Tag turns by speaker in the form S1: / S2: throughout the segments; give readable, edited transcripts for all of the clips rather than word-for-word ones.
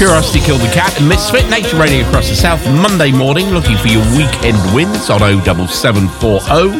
S1: Curiosity Killed the Cat and Misfit. Nation Radio across the south Monday morning, looking for your weekend wins on 07740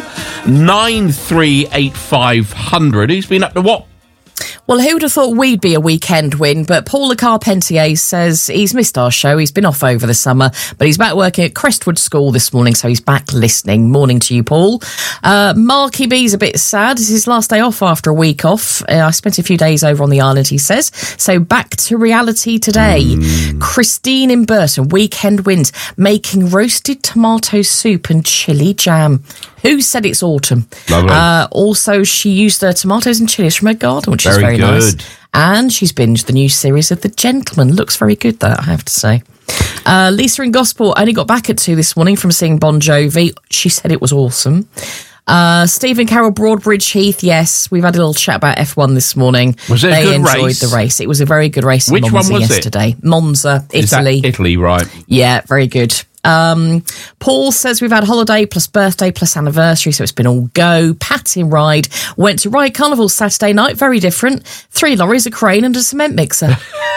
S1: 938 500. Who's been up to what?
S2: Well, who'd have thought we'd be a weekend win? But Paul Le Carpentier says he's missed our show. He's been off over the summer, but he's back working at Crestwood School this morning, so he's back listening. Morning to you, Paul. Marky B's a bit sad. It's his last day off after a week off. I spent a few days over on the island, he says. So back to reality today. Christine in Burton, weekend wins, making roasted tomato soup and chilli jam. Who said it's autumn?
S1: Lovely.
S2: Also, she used the tomatoes and chilies from her garden, which is very nice. And she's binged the new series of The Gentleman. Looks very good, that, I have to say. Lisa in Gosport only got back at 2 this morning from seeing Bon Jovi. She said it was awesome. Stephen Carroll, Broadbridge Heath, yes, we've had a little chat about F1 this morning.
S1: Was it a good race?
S2: They enjoyed the race. It was a very good race in
S1: Which
S2: Monza
S1: one was
S2: yesterday.
S1: It?
S2: Monza, Italy.
S1: Is that Italy, right?
S2: Yeah, very good. Paul says we've had holiday plus birthday plus anniversary, so it's been all go. Pat in Ryde went to Ryde Carnival Saturday night, very different. 3 lorries, a crane and a cement mixer.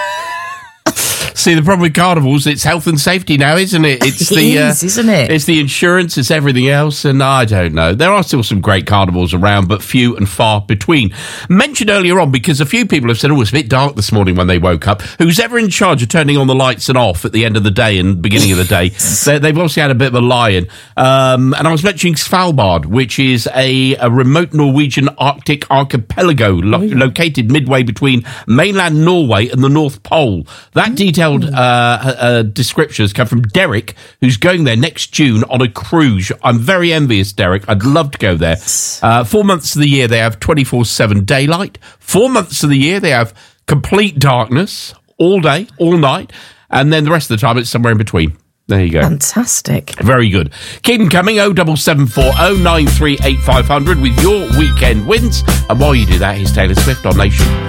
S1: See, the problem with carnivals, it's health and safety now, isn't it? It's
S2: isn't it?
S1: It's the insurance, it's everything else, and I don't know. There are still some great carnivals around, but few and far between. Mentioned earlier on, because a few people have said, it's a bit dark this morning when they woke up. Who's ever in charge of turning on the lights and off at the end of the day and beginning of the day, they've obviously had a bit of a lie-in. And I was mentioning Svalbard, which is a remote Norwegian Arctic archipelago located midway between mainland Norway and the North Pole. That detailed descriptions come from Derek, who's going there next June on a cruise. I'm very envious, Derek. I'd love to go there. 4 months of the year they have 24/7 daylight. 4 months of the year they have complete darkness all day, all night, and then the rest of the time it's somewhere in between. There you go.
S2: Fantastic.
S1: Very good. Keep them coming, 07740 938 500 with your weekend wins. And while you do that, here's Taylor Swift on Nation.